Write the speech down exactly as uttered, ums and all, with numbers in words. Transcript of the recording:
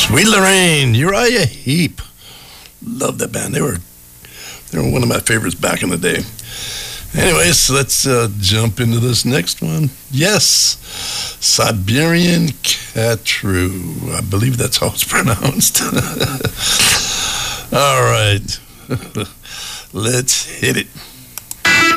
Sweet Lorraine, Uriah Heep. Love that band. They were they were one of my favorites back in the day. Anyways, let's uh, jump into this next one. Yes, Siberian Catru. I believe that's how it's pronounced. All right, let's hit it.